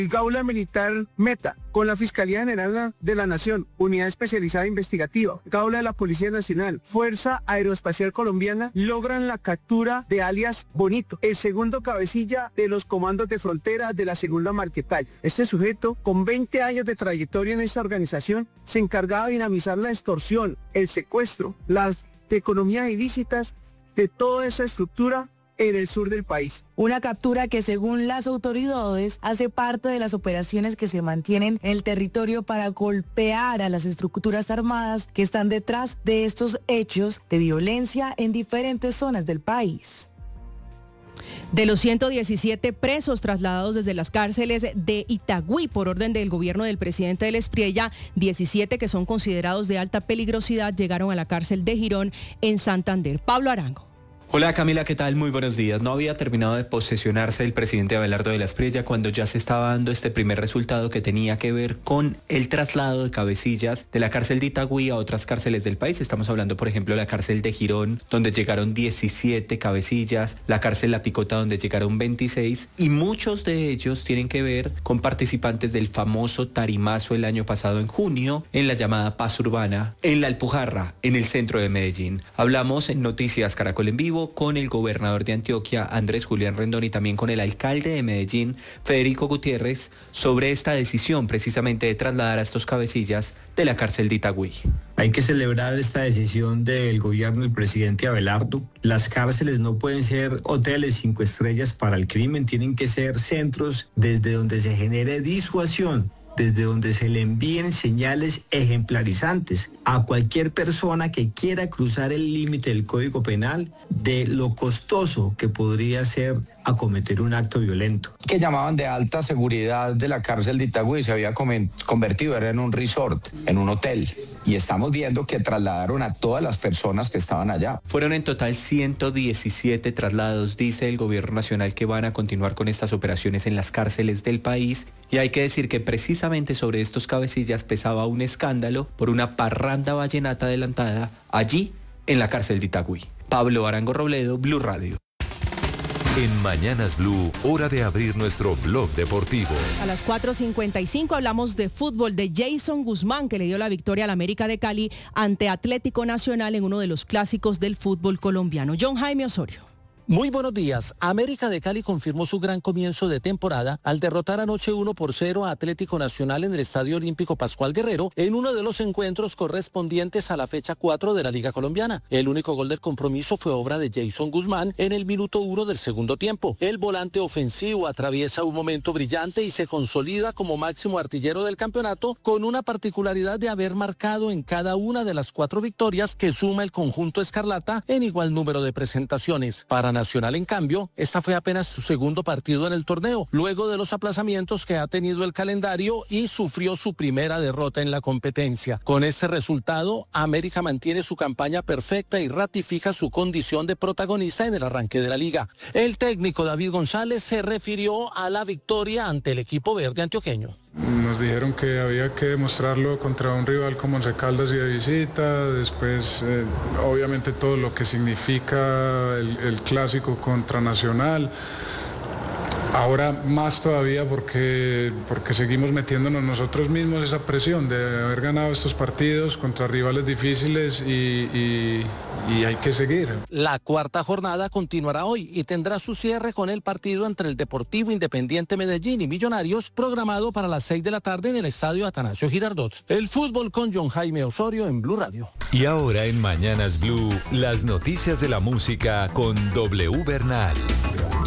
El Gaula Militar Meta, con la Fiscalía General de la Nación, Unidad Especializada Investigativa, Gaula de la Policía Nacional, Fuerza Aeroespacial Colombiana, logran la captura de alias Bonito, el segundo cabecilla de los comandos de frontera de la segunda Marquetal. Este sujeto, con 20 años de trayectoria en esta organización, se encargaba de dinamizar la extorsión, el secuestro, las economías ilícitas de toda esa estructura en el sur del país. Una captura que, según las autoridades, hace parte de las operaciones que se mantienen en el territorio para golpear a las estructuras armadas que están detrás de estos hechos de violencia en diferentes zonas del país. De los 117 presos trasladados desde las cárceles de Itagüí por orden del gobierno del presidente del Espriella, 17 que son considerados de alta peligrosidad llegaron a la cárcel de Girón en Santander. Pablo Arango. Hola Camila, ¿qué tal? Muy buenos días. No había terminado de posesionarse el presidente Abelardo de la Espriella cuando ya se estaba dando este primer resultado que tenía que ver con el traslado de cabecillas de la cárcel de Itagüí a otras cárceles del país. Estamos hablando, por ejemplo, de la cárcel de Girón, donde llegaron 17 cabecillas, la cárcel La Picota, donde llegaron 26, y muchos de ellos tienen que ver con participantes del famoso tarimazo el año pasado en junio, en la llamada Paz Urbana, en La Alpujarra, en el centro de Medellín. Hablamos en Noticias Caracol en Vivo con el gobernador de Antioquia, Andrés Julián Rendón, y también con el alcalde de Medellín, Federico Gutiérrez, sobre esta decisión precisamente de trasladar a estos cabecillas de la cárcel de Itagüí. Hay que celebrar esta decisión del gobierno del presidente Abelardo. Las cárceles no pueden ser hoteles 5 estrellas para el crimen, tienen que ser centros desde donde se genere disuasión, desde donde se le envíen señales ejemplarizantes a cualquier persona que quiera cruzar el límite del Código Penal de lo costoso que podría ser acometer un acto violento. Que llamaban de alta seguridad de la cárcel de Itagüí se había convertido en un resort, en un hotel. Y estamos viendo que trasladaron a todas las personas que estaban allá. Fueron en total 117 traslados, dice el gobierno nacional, que van a continuar con estas operaciones en las cárceles del país. Y hay que decir que precisamente sobre estos cabecillas pesaba un escándalo por una parranda vallenata adelantada allí en la cárcel de Itagüí. Pablo Arango Robledo, Blue Radio. En Mañanas Blue, hora de abrir nuestro blog deportivo. A las 4:55 hablamos de fútbol, de Jason Guzmán, que le dio la victoria al América de Cali ante Atlético Nacional en uno de los clásicos del fútbol colombiano. John Jaime Osorio. Muy buenos días. América de Cali confirmó su gran comienzo de temporada al derrotar anoche 1-0 a Atlético Nacional en el Estadio Olímpico Pascual Guerrero en uno de los encuentros correspondientes a la fecha 4 de la Liga Colombiana. El único gol del compromiso fue obra de Jason Guzmán en el minuto 1 del segundo tiempo. El volante ofensivo atraviesa un momento brillante y se consolida como máximo artillero del campeonato, con una particularidad de haber marcado en cada una de las 4 victorias que suma el conjunto escarlata en igual número de presentaciones. Para Nacional, en cambio, esta fue apenas su segundo partido en el torneo, luego de los aplazamientos que ha tenido el calendario, y sufrió su primera derrota en la competencia. Con este resultado, América mantiene su campaña perfecta y ratifica su condición de protagonista en el arranque de la liga. El técnico David González se refirió a la victoria ante el equipo verde antioqueño. Nos dijeron que había que demostrarlo contra un rival como Once Caldas y de visita, después obviamente todo lo que significa el clásico contra Nacional. Ahora más todavía porque seguimos metiéndonos nosotros mismos esa presión de haber ganado estos partidos contra rivales difíciles y hay que seguir. La cuarta jornada continuará hoy y tendrá su cierre con el partido entre el Deportivo Independiente Medellín y Millonarios, programado para las 6 de la tarde en el estadio Atanasio Girardot. El fútbol con John Jaime Osorio en Blue Radio. Y ahora en Mañanas Blue, las noticias de la música con W Bernal.